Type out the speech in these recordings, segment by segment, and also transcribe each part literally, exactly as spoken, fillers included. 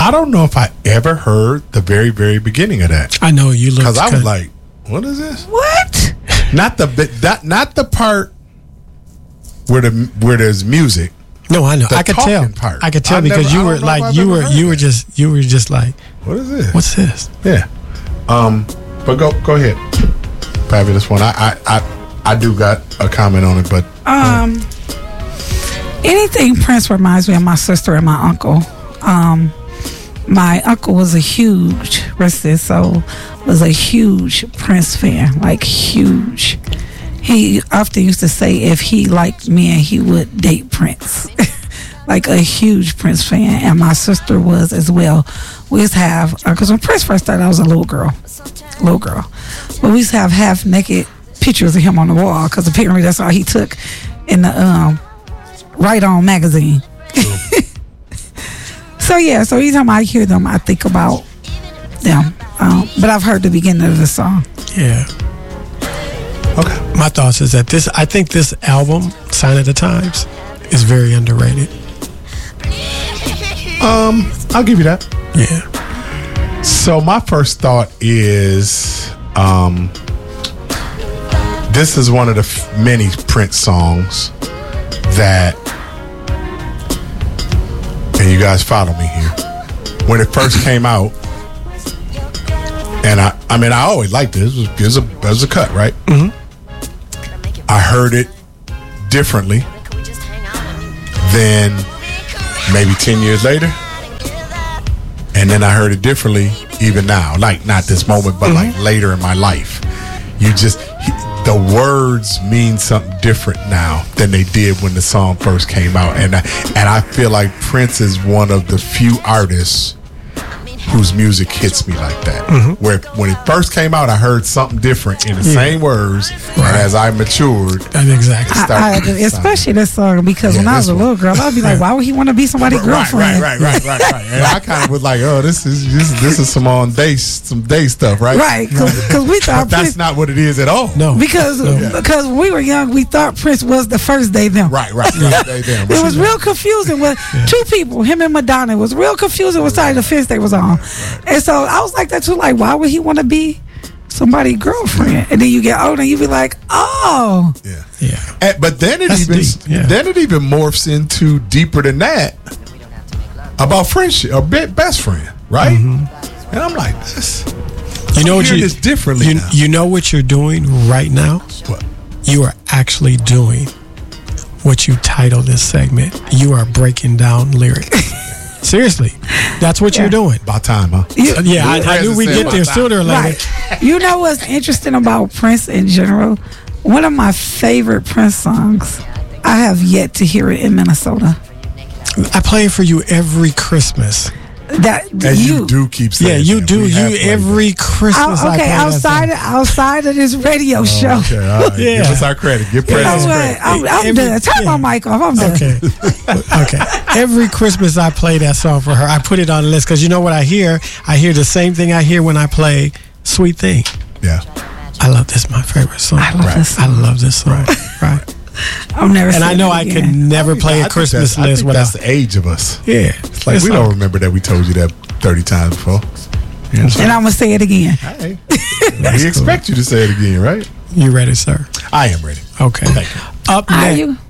I don't know if I ever heard the very, very beginning of that. I know you look because I was like, "What is this?" What? Not the bit that, not the part where the where there's music. No, I know. The I could tell. talking part. I could tell I because never- I you were don't know if like I've you ever were heard you were that. just you were just like, What is this? what's this? Yeah. Um. But go go ahead. Fabulous one. I I I, I do got a comment on it, but Um, anything Prince reminds me of my sister and my uncle. Um, my uncle was a huge, rest his soul, was a huge Prince fan, like huge. He often used to say if he liked men, he would date Prince. Like a huge Prince fan, and my sister was as well. We used to have, because when Prince first started, I was a little girl, little girl. But we used to have half naked pictures of him on the wall, because apparently that's all he took in the um, Right On magazine. So yeah, so each time I hear them, I think about them. Um, but I've heard the beginning of the song. Yeah. okay. My thoughts is that this. I think this album, Sign of the Times, is very underrated. Um, I'll give you that. Yeah. So my first thought is, um, this is one of the f- many Prince songs that, and you guys follow me here. When it first came out, and I, I mean, I always liked it. It was, it was a, it was a cut, right? Mm-hmm. I heard it differently than maybe ten years later. And then I heard it differently even now. Like, not this moment, but Mm-hmm. like later in my life. You just, he, the words mean something different now than they did when the song first came out. And I, and I feel like Prince is one of the few artists whose music hits me like that. Mm-hmm. Where when it first came out, I heard something different in the Yeah. same words. And as I matured, That's exactly. I, I agree, especially this song, because Yeah, when I was this a one. little girl, I'd be like, why would he want to be somebody's right, girlfriend? right, right, right, right, right. And I kind of was like, oh, this is this, this is some on day some day stuff, right? Right, because we But thought that's Prince, not what it is at all. No. because Yeah. because when we were young, we thought Prince was the first day them. Right, right, right. They damn It right. was real confusing with two people, him and Madonna. It was real confusing what side of the fence they was on. And so I was like that too, like, why would he want to be somebody's girlfriend? And then you get older and you be like, oh. Yeah. Yeah. And- but then it That's even deep, yeah. then it even morphs into deeper than that about friendship or be- best friend, right? Mm-hmm. And I'm like, this. You know I'm what hearing you this differently you, now. you know what you're doing right now? What? You are actually doing what you title this segment. You are breaking down lyrics. Seriously, that's what Yeah. you're doing. About time, huh? Uh, yeah, I, I knew we'd get there sooner or later. Right. You know what's interesting about Prince in general? One of my favorite Prince songs, I have yet to hear it in Minnesota. I play it for you every Christmas. That And you, you, do keep saying Yeah, you that. do. We have You played every that. Christmas. Out- I okay, play that outside song. outside of this radio show. Oh, okay, all right. Yeah. Give us our credit. Give You know Prince his what? credit. I'm, I'm Every- done. Turn yeah. my mic off. I'm done. Okay. Okay. Every Christmas I play that song for her. I put it on the list because you know what I hear? I hear the same thing I hear when I play Sweet Thing. Yeah. I love this. My favorite song. I love Right. this. I love this song. Right. I'm never. And I saying know it I could again. never play I a think Christmas that's- I list think without. that's the age of us. Yeah. It's like It's we all- don't remember that we told you that thirty times before. You know? And I'm gonna say it again. Hey, we expect you to say it again, right? You ready, sir? I am ready. Okay. Thank you. Up Are next. you?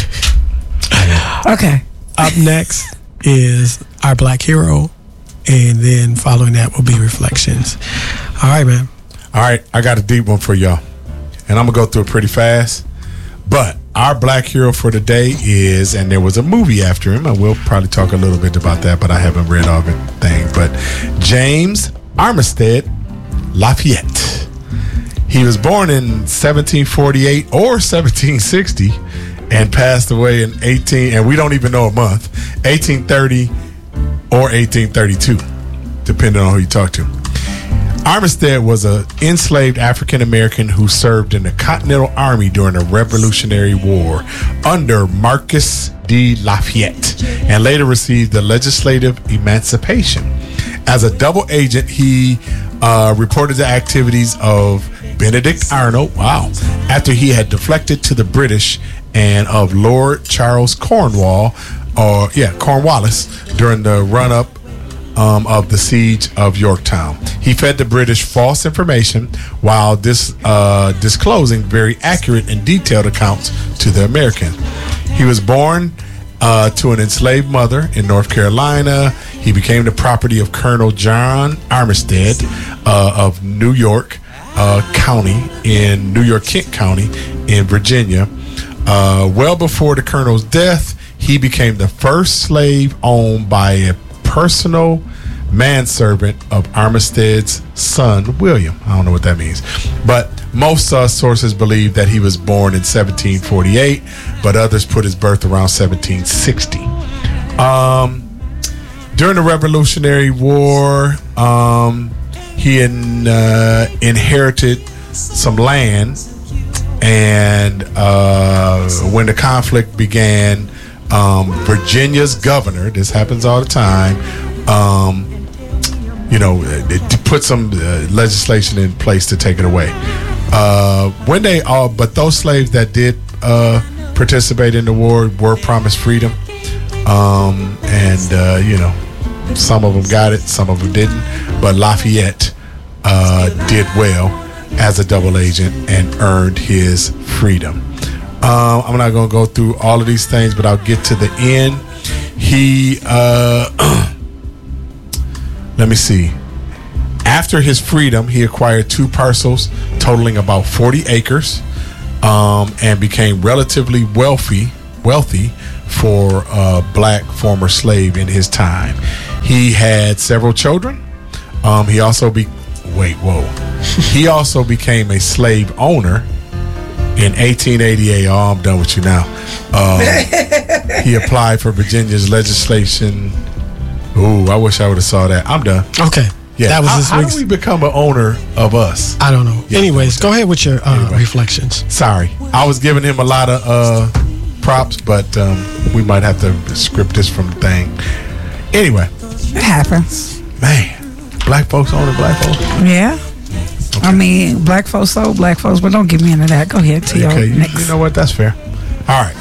Okay. Up next is our Black Hero, and then following that will be Reflections. All right, man. All right, I got a deep one for y'all, and I'm gonna go through it pretty fast. But our Black Hero for today is, and there was a movie after him, and we'll probably talk a little bit about that, but I haven't read all the things. But James Armistead Lafayette. He was born in seventeen forty-eight or seventeen sixty and passed away in eighteen, and we don't even know a month, eighteen thirty or eighteen thirty-two, depending on who you talk to. Armistead was an enslaved African American who served in the Continental Army during the Revolutionary War under Marcus D. Lafayette and later received the legislative emancipation. As a double agent, he uh, reported the activities of Benedict Arnold, wow, after he had deflected to the British, and of Lord Charles Cornwall, or yeah, Cornwallis, during the run-up um, of the siege of Yorktown. He fed the British false information while dis, uh, disclosing very accurate and detailed accounts to the Americans. He was born uh, to an enslaved mother in North Carolina. He became the property of Colonel John Armistead uh, of New York uh, County in New York Kent County in Virginia. Uh, well before the colonel's death, he became the first slave owned by a personal manservant of Armistead's son, William. I don't know what that means. But most uh, sources believe that he was born in seventeen forty-eight, but others put his birth around seventeen sixty. Um, during the Revolutionary War, um, he in, uh, inherited some land, and uh, when the conflict began, um, Virginia's governor, this happens all the time, um, you know, it put some uh, legislation in place to take it away. Uh, when they all, but those slaves that did uh, participate in the war were promised freedom, um, and uh, you know, some of them got it, some of them didn't. But Lafayette uh, did well as a double agent and earned his freedom. Um, I'm not going to go through all of these things, but I'll get to the end. He, uh, let me see. After his freedom, he acquired two parcels totaling about forty acres, um, and became relatively wealthy, wealthy for a black former slave in his time. He had several children. Um, he also be wait, whoa. He also became a slave owner in eighteen eighty-eight. Oh, I'm done with you now. Um, he applied for Virginia's legislation. Ooh, I wish I would have saw that. I'm done. Okay. Yeah. That was how, this how week's. do we become an owner of us? I don't know. Yeah, Anyways, go ahead with your uh, Anyway. reflections. Sorry, I was giving him a lot of uh, props, but um, we might have to script this from the thing. Anyway, It happens. man, black folks owning black folks. Yeah. I mean, black folks sold black folks, but don't get me into that. Go ahead to your Okay, you, next. you know what? That's fair. All right.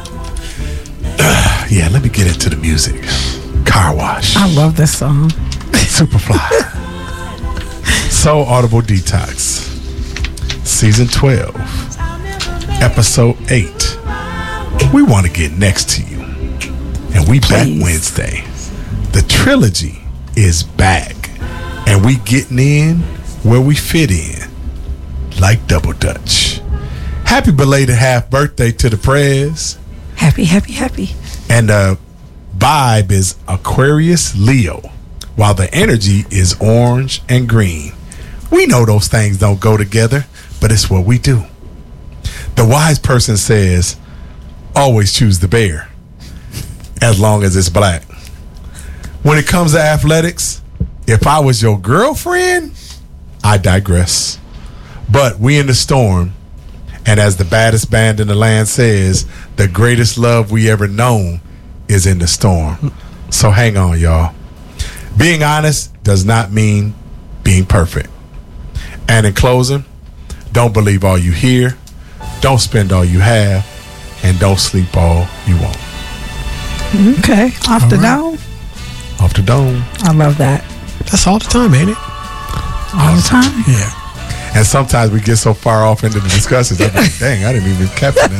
Yeah, let me get into the music. Car Wash. I love this song. Superfly. Soul Audible Detox. Season twelve. Episode eight. We want to get next to you. And we back Please. Wednesday. The trilogy is back. And we getting in where we fit in. Like Double Dutch. Happy belated half birthday to the Prez. Happy, happy, happy. And the vibe is Aquarius Leo, while the energy is orange and green. We know those things don't go together, but it's what we do. The wise person says, always choose the bear, as long as it's black. When it comes to athletics, if I was your girlfriend, I digress. But we in the storm, and as the baddest band in the land says, the greatest love we ever known is in the storm. So hang on, y'all. Being honest does not mean being perfect. And in closing, don't believe all you hear, don't spend all you have, and don't sleep all you want. Okay. Off All the right. dome. Off the dome. I love that. That's all the time, ain't it? All the time. Yeah. And sometimes we get so far off into the discussions, I'm like, dang, I didn't even capture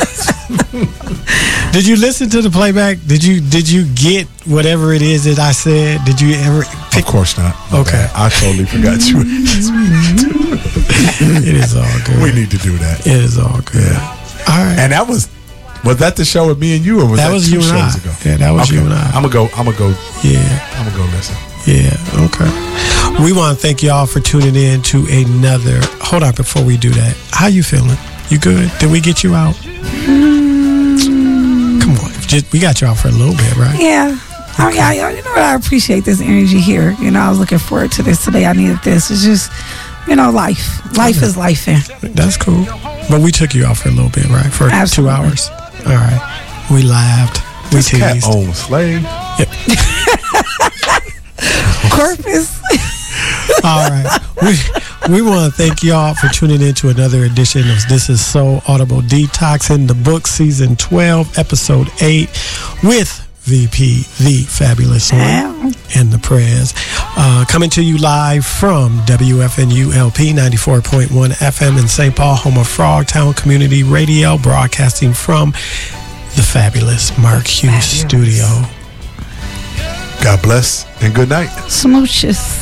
that. Did you listen to the playback? Did you did you get whatever it is that I said? Did you ever pick? Of course not. My Okay. bad. I totally forgot you. It is all good. We need to do that. It is all good. Yeah. All right. And that was, was that the show with me and you, or was that, That was two you and shows I. ago? Yeah, that was okay. you and I. I'm gonna go. I'm gonna go. yeah. I'm gonna go listen. Yeah. Okay. We want to thank y'all for tuning in to another. Hold on, before we do that, how you feeling? You good? Did we get you out? Come on, just, we got you out for a little bit, right? Yeah. I mean, I, you know what? I appreciate this energy here. You know, I was looking forward to this today. I needed this. It's just, you know, life. Life Okay. is life. In. That's cool. But we took you out for a little bit, right? For Absolutely. two hours. All right. We laughed. We This cat teased. owns slave. Corpus. All right. We we want to thank y'all for tuning in to another edition of This Is So Audible Detox in the book, season twelve, episode eight, with V P, the fabulous one. Wow. and the prayers. Uh, coming to you live from W F N U L P ninety-four point one F M in Saint Paul, home of Frogtown Community Radio, broadcasting from the fabulous Mark Hughes Fabulous. Studio. God bless and good night. Smooches.